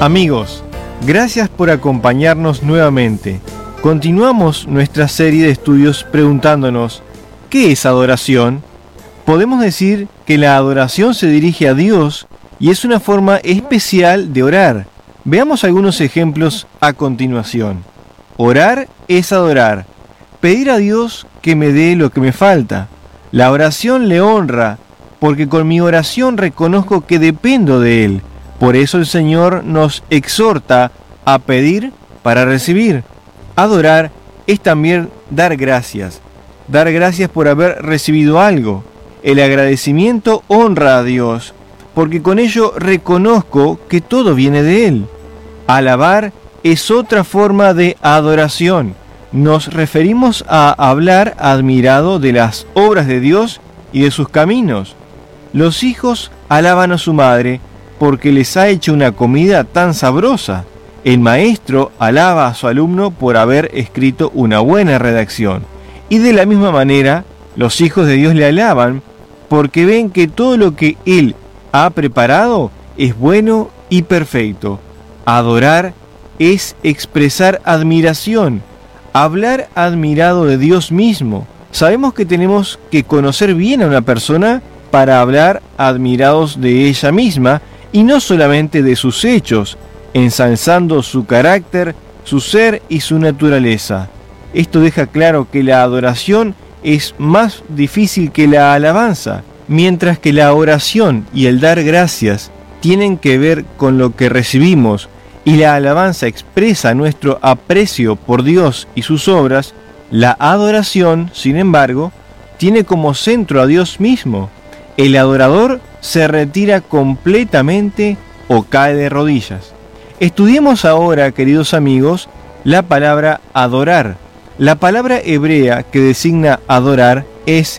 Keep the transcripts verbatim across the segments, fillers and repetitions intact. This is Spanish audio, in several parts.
Amigos, gracias por acompañarnos nuevamente. Continuamos nuestra serie de estudios preguntándonos, ¿qué es adoración? Podemos decir que la adoración se dirige a Dios y es una forma especial de orar. Veamos algunos ejemplos a continuación. Orar es adorar, pedir a Dios que me dé lo que me falta. La oración le honra, porque con mi oración reconozco que dependo de Él. Por eso el Señor nos exhorta a pedir para recibir. Adorar es también dar gracias. Dar gracias por haber recibido algo. El agradecimiento honra a Dios, porque con ello reconozco que todo viene de Él. Alabar es otra forma de adoración. Nos referimos a hablar admirado de las obras de Dios y de sus caminos. Los hijos alaban a su madre porque les ha hecho una comida tan sabrosa. El maestro alaba a su alumno por haber escrito una buena redacción. Y de la misma manera, los hijos de Dios le alaban porque ven que todo lo que Él ha preparado es bueno y perfecto. Adorar es expresar admiración, hablar admirado de Dios mismo. Sabemos que tenemos que conocer bien a una persona para hablar admirados de ella misma y no solamente de sus hechos, ensalzando su carácter, su ser y su naturaleza. Esto deja claro que la adoración es más difícil que la alabanza, mientras que la oración y el dar gracias tienen que ver con lo que recibimos y la alabanza expresa nuestro aprecio por Dios y sus obras. La adoración, sin embargo, tiene como centro a Dios mismo. El adorador se retira completamente o cae de rodillas. Estudiemos ahora, queridos amigos, la palabra adorar. La palabra hebrea que designa adorar es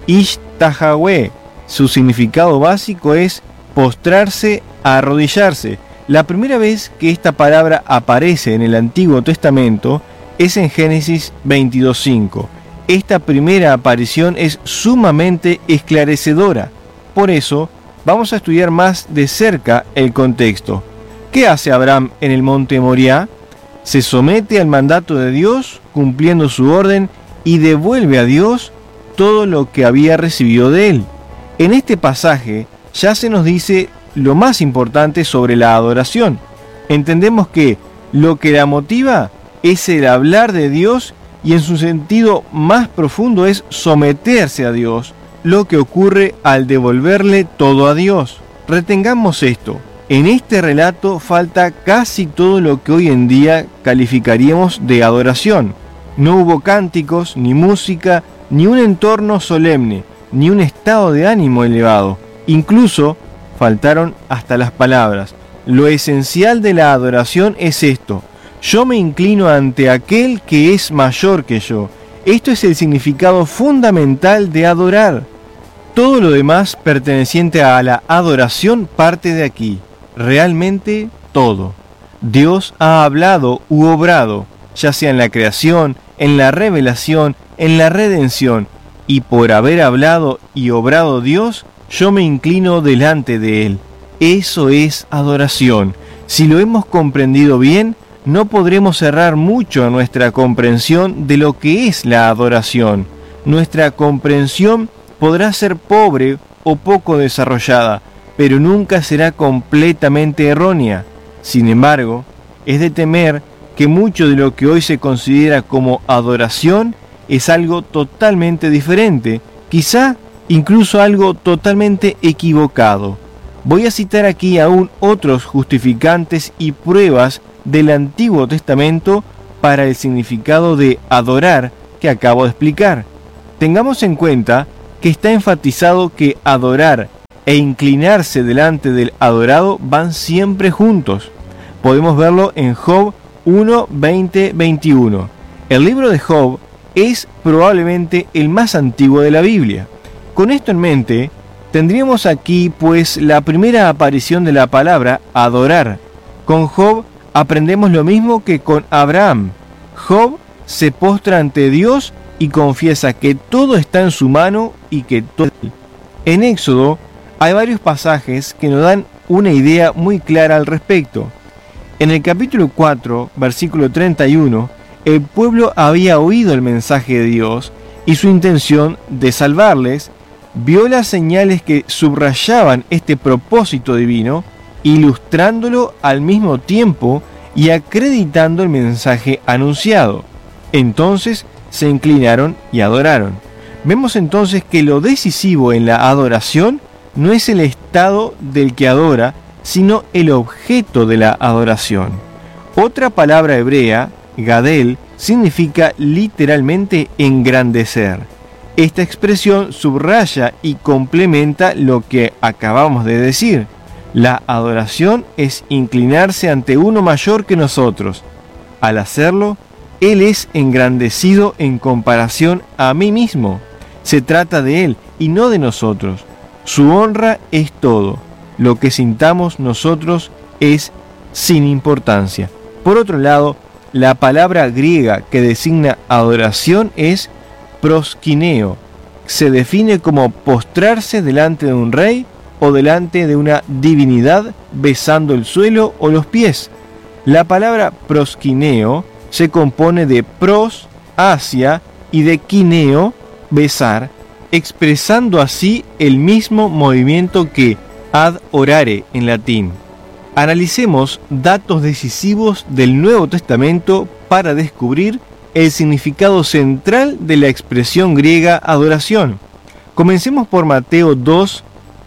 ishtahaweh. Su significado básico es postrarse, arrodillarse. La primera vez que esta palabra aparece en el Antiguo Testamento es en Génesis veintidós cinco. Esta primera aparición es sumamente esclarecedora. Por eso, vamos a estudiar más de cerca el contexto. ¿Qué hace Abraham en el monte Moriah? Se somete al mandato de Dios, cumpliendo su orden, y devuelve a Dios todo lo que había recibido de él. En este pasaje ya se nos dice lo más importante sobre la adoración. Entendemos que lo que la motiva es el hablar de Dios y en su sentido más profundo es someterse a Dios, lo que ocurre al devolverle todo a Dios. Retengamos esto. En este relato falta casi todo lo que hoy en día calificaríamos de adoración. No hubo cánticos, ni música, ni un entorno solemne, ni un estado de ánimo elevado. Incluso faltaron hasta las palabras. Lo esencial de la adoración es esto: yo me inclino ante aquel que es mayor que yo. Esto es el significado fundamental de adorar. Todo lo demás perteneciente a la adoración parte de aquí. Realmente todo. Dios ha hablado u obrado, ya sea en la creación, en la revelación, en la redención, y por haber hablado y obrado Dios, yo me inclino delante de Él. Eso es adoración. Si lo hemos comprendido bien, no podremos errar mucho en nuestra comprensión de lo que es la adoración. Nuestra comprensión podrá ser pobre o poco desarrollada, pero nunca será completamente errónea. Sin embargo, es de temer que mucho de lo que hoy se considera como adoración es algo totalmente diferente, quizá incluso algo totalmente equivocado. Voy a citar aquí aún otros justificantes y pruebas del Antiguo Testamento para el significado de adorar que acabo de explicar. Tengamos en cuenta que está enfatizado que adorar e inclinarse delante del adorado van siempre juntos. Podemos verlo en Job uno, veinte, veintiuno. El libro de Job es probablemente el más antiguo de la Biblia. Con esto en mente, tendríamos aquí pues la primera aparición de la palabra adorar. Con Job aprendemos lo mismo que con Abraham. Job se postra ante Dios y confiesa que todo está en su mano y que todo... En Éxodo hay varios pasajes que nos dan una idea muy clara al respecto. En el capítulo cuatro, versículo treinta y uno, el pueblo había oído el mensaje de Dios y su intención de salvarles, vio las señales que subrayaban este propósito divino, ilustrándolo al mismo tiempo y acreditando el mensaje anunciado. Entonces se inclinaron y adoraron. Vemos entonces que lo decisivo en la adoración no es el estado del que adora, sino el objeto de la adoración. Otra palabra hebrea, gadel, significa literalmente engrandecer. Esta expresión subraya y complementa lo que acabamos de decir. La adoración es inclinarse ante uno mayor que nosotros. Al hacerlo, Él es engrandecido en comparación a mí mismo. Se trata de Él y no de nosotros. Su honra es todo. Lo que sintamos nosotros es sin importancia. Por otro lado, la palabra griega que designa adoración es proskineo. Se define como postrarse delante de un rey o delante de una divinidad besando el suelo o los pies. La palabra proskineo se compone de pros, hacia, y de kineo, besar, expresando así el mismo movimiento que ad orare en latín. Analicemos datos decisivos del Nuevo Testamento para descubrir el significado central de la expresión griega adoración. Comencemos por Mateo dos,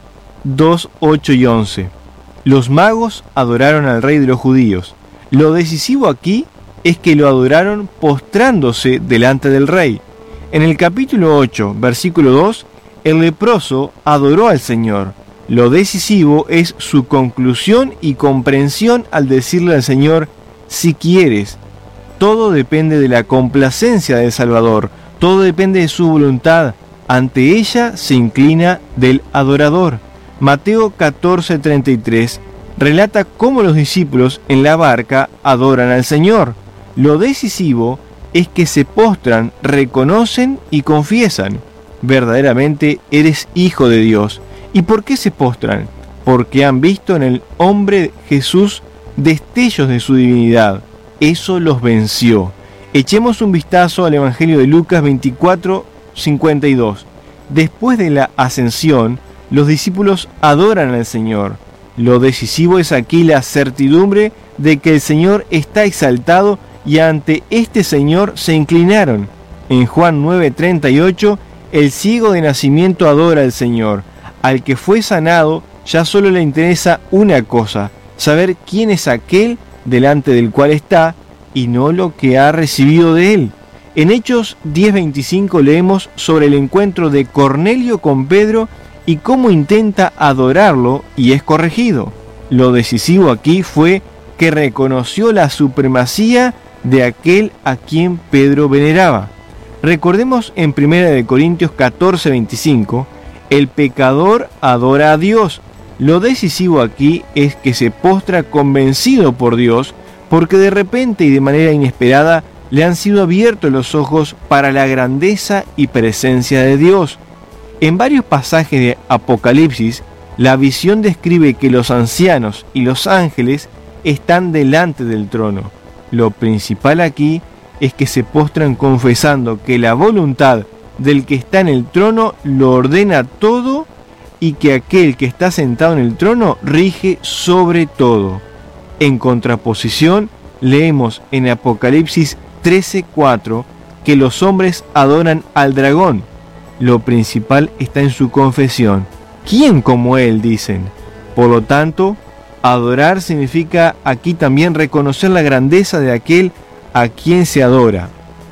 dos, ocho y once. Los magos adoraron al rey de los judíos. Lo decisivo aquí es que lo adoraron postrándose delante del rey. En el capítulo ocho, versículo dos, el leproso adoró al Señor. Lo decisivo es su conclusión y comprensión al decirle al Señor, si quieres. Todo depende de la complacencia del Salvador, todo depende de su voluntad. Ante ella se inclina del adorador. Mateo catorce, treinta y tres relata cómo los discípulos en la barca adoran al Señor. Lo decisivo es que se postran, reconocen y confiesan. Verdaderamente eres hijo de Dios. ¿Y por qué se postran? Porque han visto en el hombre Jesús destellos de su divinidad. Eso los venció. Echemos un vistazo al Evangelio de Lucas veinticuatro, cincuenta y dos. Después de la ascensión, los discípulos adoran al Señor. Lo decisivo es aquí la certidumbre de que el Señor está exaltado y ante este Señor se inclinaron. En Juan nueve, treinta y ocho, el ciego de nacimiento adora al Señor. Al que fue sanado ya solo le interesa una cosa, saber quién es aquel delante del cual está y no lo que ha recibido de él. En Hechos diez, veinticinco leemos sobre el encuentro de Cornelio con Pedro y cómo intenta adorarlo y es corregido. Lo decisivo aquí fue que reconoció la supremacía de aquel a quien Pedro veneraba. Recordemos en primera de Corintios catorce, veinticinco, el pecador adora a Dios. Lo decisivo aquí es que se postra convencido por Dios porque de repente y de manera inesperada le han sido abiertos los ojos para la grandeza y presencia de Dios. En varios pasajes de Apocalipsis, la visión describe que los ancianos y los ángeles están delante del trono. Lo principal aquí es que se postran confesando que la voluntad del que está en el trono lo ordena todo y que aquel que está sentado en el trono rige sobre todo. En contraposición, leemos en Apocalipsis trece, cuatro que los hombres adoran al dragón. Lo principal está en su confesión. ¿Quién como él? Dicen. Por lo tanto, adorar significa aquí también reconocer la grandeza de aquel a quien se adora.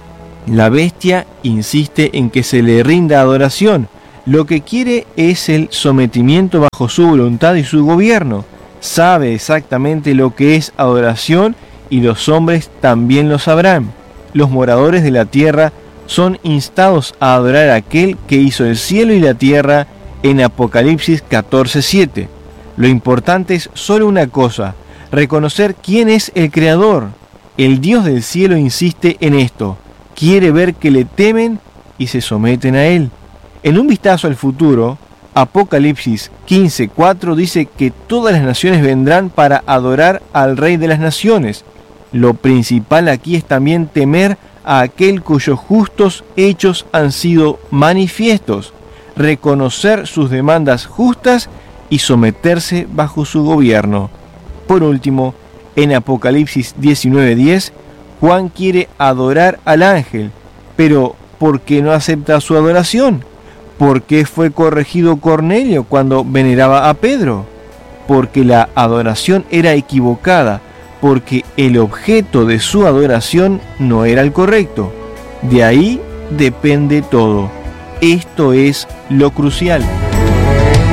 La bestia insiste en que se le rinda adoración. Lo que quiere es el sometimiento bajo su voluntad y su gobierno. Sabe exactamente lo que es adoración y los hombres también lo sabrán. Los moradores de la tierra son instados a adorar a aquel que hizo el cielo y la tierra en Apocalipsis catorce, siete. Lo importante es solo una cosa, reconocer quién es el Creador. El Dios del cielo insiste en esto. Quiere ver que le temen y se someten a Él. En un vistazo al futuro, Apocalipsis quince cuatro dice que todas las naciones vendrán para adorar al Rey de las Naciones. Lo principal aquí es también temer a aquel cuyos justos hechos han sido manifiestos, reconocer sus demandas justas y someterse bajo su gobierno. Por último, en Apocalipsis diecinueve diez, Juan quiere adorar al ángel, pero ¿por qué no acepta su adoración? ¿Por qué fue corregido Cornelio cuando veneraba a Pedro? Porque la adoración era equivocada, porque el objeto de su adoración no era el correcto. De ahí depende todo. Esto es lo crucial.